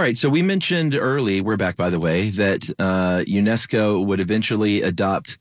right. So we mentioned early, we're back, by the way, that UNESCO would eventually adopt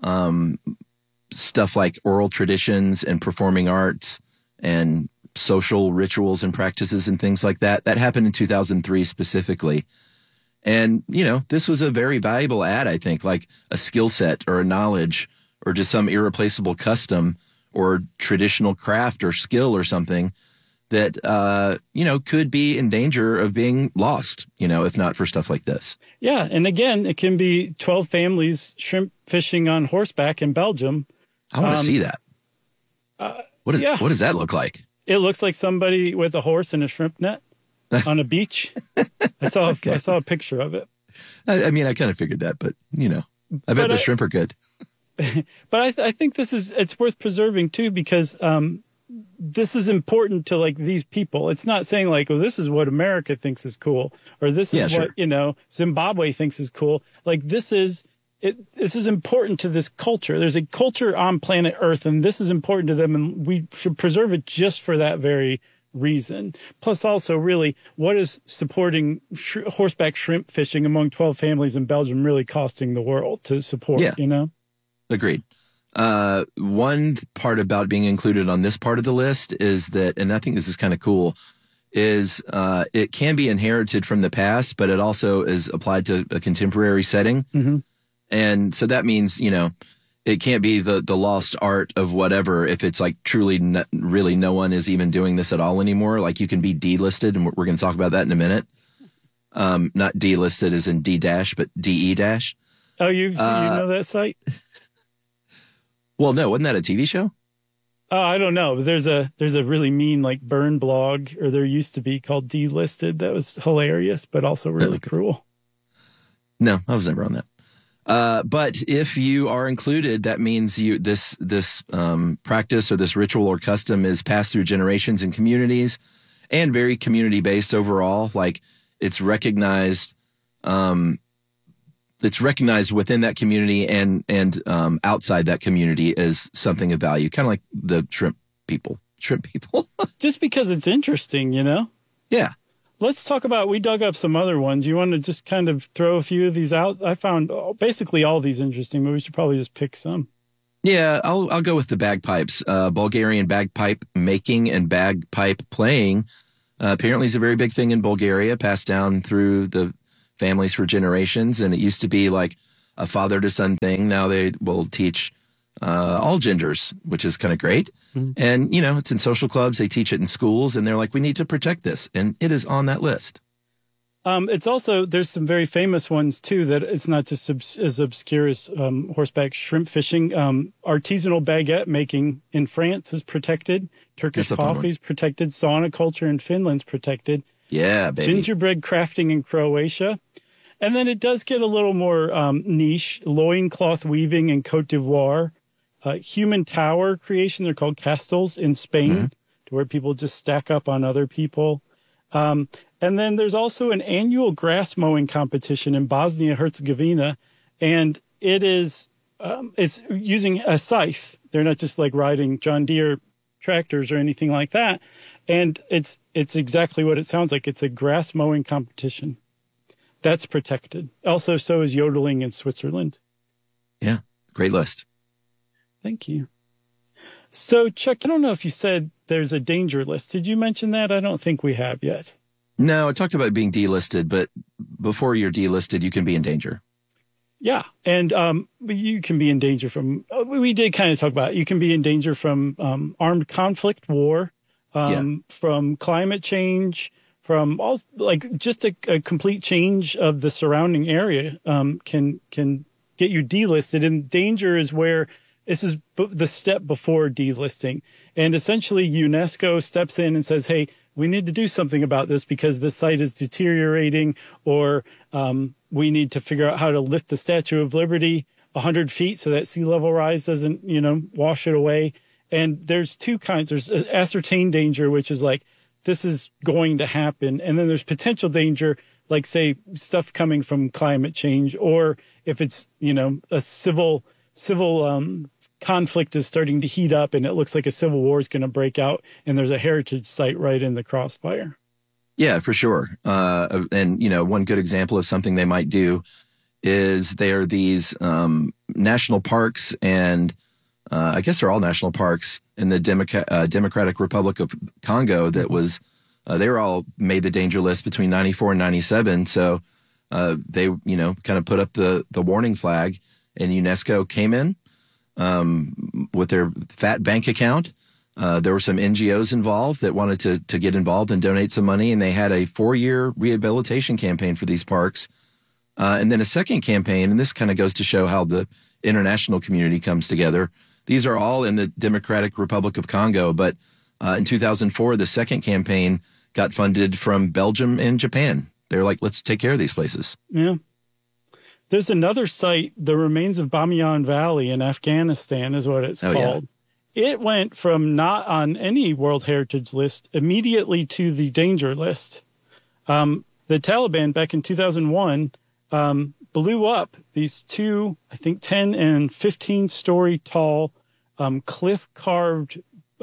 stuff like oral traditions and performing arts and social rituals and practices and things like that. That happened in 2003 specifically. And, this was a very valuable ad, I think, like a skill set or a knowledge or just some irreplaceable custom or traditional craft or skill or something that, could be in danger of being lost, if not for stuff like this. Yeah. And again, it can be 12 families shrimp fishing on horseback in Belgium. I want to see that. What does that look like? It looks like somebody with a horse and a shrimp net on a beach. I saw a picture of it. I mean, I kind of figured that, but, I bet the shrimp are good. But I think it's worth preserving, too, because this is important to, like, these people. It's not saying, like, oh, this is what America thinks is cool, or this is what, Zimbabwe thinks is cool. Like, this is important to this culture. There's a culture on planet Earth, and this is important to them, and we should preserve it just for that very reason. Plus, also, really, what is supporting horseback shrimp fishing among 12 families in Belgium really costing the world to support, Agreed. One part about being included on this part of the list is that, and I think this is kind of cool, is it can be inherited from the past, but it also is applied to a contemporary setting. Mm-hmm. And so that means, it can't be the lost art of whatever if it's like truly really no one is even doing this at all anymore. Like you can be delisted, and we're going to talk about that in a minute. Not delisted as in D dash, but DE dash. Oh, you know that site? Well, no, wasn't that a TV show? Oh, I don't know. There's a really mean like burn blog, or there used to be, called Delisted. That was hilarious, but also really cruel. No, I was never on that. But if you are included, that means this practice or this ritual or custom is passed through generations and communities, and very community based overall. Like it's recognized. It's recognized within that community and outside that community as something of value, kind of like the shrimp people. Just because it's interesting, Yeah. Let's talk about, we dug up some other ones. You want to just kind of throw a few of these out? I found basically all these interesting, but we should probably just pick some. Yeah, I'll go with the bagpipes. Bulgarian bagpipe making and bagpipe playing apparently is a very big thing in Bulgaria, passed down through the families for generations. And it used to be like a father to son thing. Now they will teach all genders, which is kind of great. Mm-hmm. And, it's in social clubs. They teach it in schools, and they're like, we need to protect this. And it is on that list. It's also, there's some very famous ones, too, that it's not just as obscure as horseback shrimp fishing. Artisanal baguette making in France is protected. Turkish coffee is protected. Sauna culture in Finland's protected. Yeah, baby. Gingerbread crafting in Croatia. And then it does get a little more niche. Loincloth weaving in Cote d'Ivoire. Human tower creation, they're called castles in Spain, to where people just stack up on other people. And then there's also an annual grass mowing competition in Bosnia-Herzegovina. And it is, it's using a scythe. They're not just like riding John Deere tractors or anything like that. And it's exactly what it sounds like. It's a grass mowing competition. That's protected. Also, so is yodeling in Switzerland. Yeah, great list. Thank you. So, Chuck, I don't know if you said there's a danger list. Did you mention that? I don't think we have yet. No, I talked about being delisted, but before you're delisted, you can be in danger. Yeah, and you can be in danger from, we did kind of talk about it. You can be in danger from armed conflict, war, from climate change, from all, like just a complete change of the surrounding area can get you delisted. And danger is where this is the step before delisting. And essentially UNESCO steps in and says, hey, we need to do something about this because this site is deteriorating, or we need to figure out how to lift the Statue of Liberty 100 feet so that sea level rise doesn't, wash it away. And there's two kinds. There's ascertained danger, which is like, this is going to happen. And then there's potential danger, like, say, stuff coming from climate change, or if it's, a civil conflict is starting to heat up and it looks like a civil war is going to break out and there's a heritage site right in the crossfire. Yeah, for sure. And, one good example of something they might do is there are these national parks, and I guess they're all national parks in the Democratic Republic of Congo that was, they were all made the danger list between 94 and 97. So they, kind of put up the warning flag, and UNESCO came in with their fat bank account. There were some NGOs involved that wanted to get involved and donate some money, and they had a 4-year rehabilitation campaign for these parks. And then a second campaign, and this kind of goes to show how the international community comes together. These are all in the Democratic Republic of Congo, but in 2004, the second campaign got funded from Belgium and Japan. They're like, let's take care of these places. Yeah. There's another site, the remains of Bamiyan Valley in Afghanistan is what it's called. Yeah. It went from not on any World Heritage List immediately to the danger list. The Taliban back in 2001 blew up these two, I think 10 and 15 story tall cliff carved,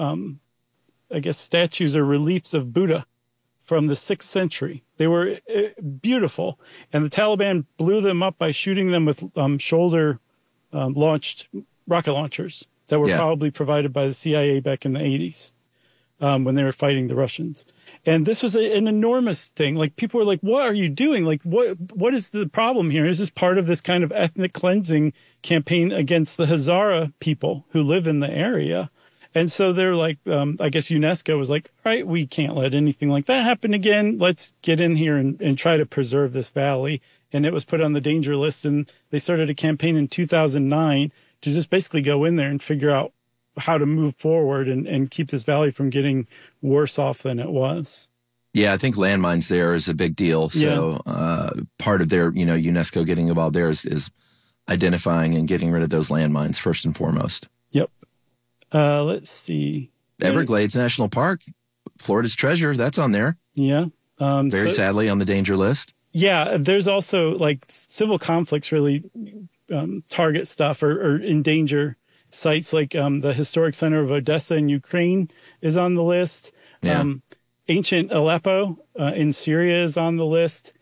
statues or reliefs of Buddha from the 6th century. They were beautiful. And the Taliban blew them up by shooting them with shoulder launched rocket launchers that were probably provided by the CIA back in the 80s when they were fighting the Russians. And this was an enormous thing. Like, people were like, what are you doing? Like, what is the problem here? Is this part of this kind of ethnic cleansing campaign against the Hazara people who live in the area? And so they're like, I guess UNESCO was like, all right, we can't let anything like that happen again. Let's get in here and try to preserve this valley. And it was put on the danger list. And they started a campaign in 2009 to just basically go in there and figure out how to move forward and keep this valley from getting worse off than it was. Yeah, I think landmines there is a big deal. So part of their, UNESCO getting involved there is identifying and getting rid of those landmines first and foremost. Yep. Let's see. Everglades National Park, Florida's treasure, that's on there. Yeah. Very sadly on the danger list. Yeah, there's also like civil conflicts really target stuff or endanger sites like the Historic Center of Odessa in Ukraine is on the list. Yeah. Ancient Aleppo in Syria is on the list.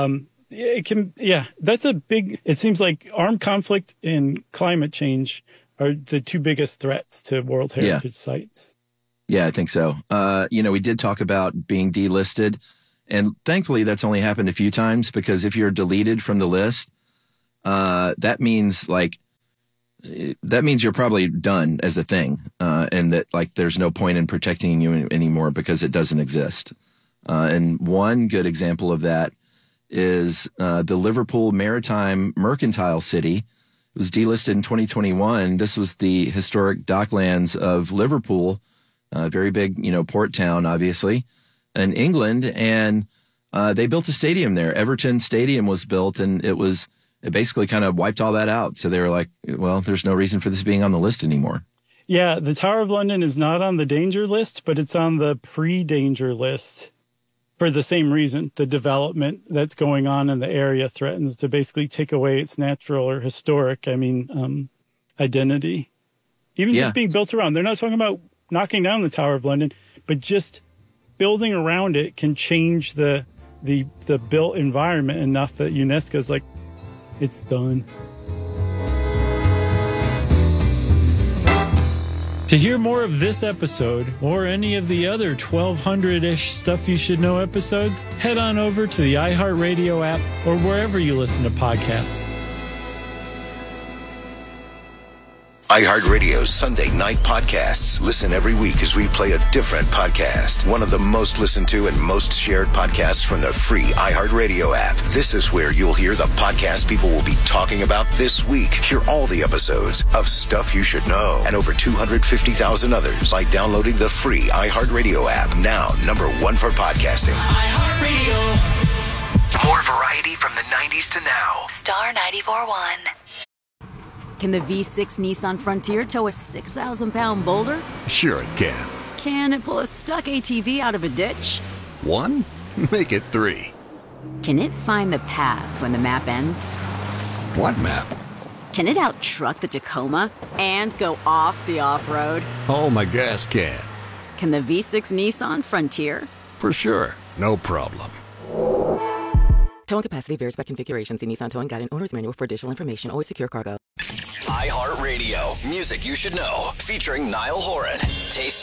It seems like armed conflict and climate change are the two biggest threats to World Heritage sites. Yeah, I think so. We did talk about being delisted, and thankfully that's only happened a few times, because if you're deleted from the list, that means you're probably done as a thing, and that there's no point in protecting you anymore because it doesn't exist. And one good example of that is the Liverpool Maritime Mercantile City. It was delisted in 2021. This was the historic docklands of Liverpool, very big, port town, obviously, in England. And they built a stadium there. Everton Stadium was built, and it basically kind of wiped all that out. So they were like, well, there's no reason for this being on the list anymore. Yeah, the Tower of London is not on the danger list, but it's on the pre-danger list for the same reason. The development that's going on in the area threatens to basically take away its natural or historic, identity. Even just being built around. They're not talking about knocking down the Tower of London, but just building around it can change the built environment enough that UNESCO's like, it's done. To hear more of this episode or any of the other 1,200-ish Stuff You Should Know episodes, head on over to the iHeartRadio app or wherever you listen to podcasts. iHeartRadio's Sunday night podcasts. Listen every week as we play a different podcast. One of the most listened to and most shared podcasts from the free iHeartRadio app. This is where you'll hear the podcast people will be talking about this week. Hear all the episodes of Stuff You Should Know and over 250,000 others by downloading the free iHeartRadio app. Now, #1 for podcasting. iHeartRadio. More variety from the 90s to now. Star 94.1. Can the V6 Nissan Frontier tow a 6,000-pound boulder? Sure it can. Can it pull a stuck ATV out of a ditch? 1? Make it 3. Can it find the path when the map ends? What map? Can it out-truck the Tacoma and go off the off-road? Oh, my gas can. Can the V6 Nissan Frontier? For sure. No problem. Towing capacity varies by configuration. See Nissan Towing Guide and Owner's Manual for additional information. Always secure cargo. iHeartRadio, music you should know, featuring Niall Horan. Taste